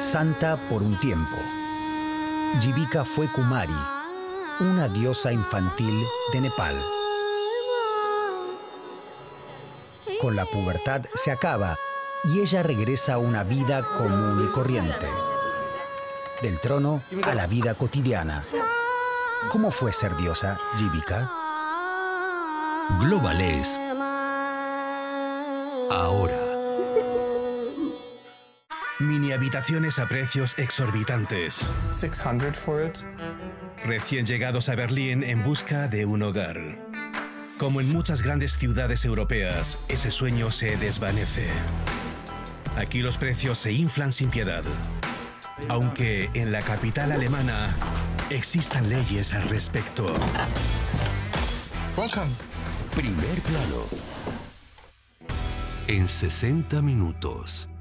Santa por un tiempo. Jivika fue Kumari, una diosa infantil de Nepal. Con la pubertad se acaba y ella regresa a una vida común y corriente. Del trono a la vida cotidiana. ¿Cómo fue ser diosa, Jivika? Global ahora. Mini habitaciones a precios exorbitantes. 600 for it. Recién llegados a Berlín en busca de un hogar. Como en muchas grandes ciudades europeas, ese sueño se desvanece. Aquí los precios se inflan sin piedad. Aunque en la capital alemana existan leyes al respecto. Welcome. Primer plano. En 60 minutos.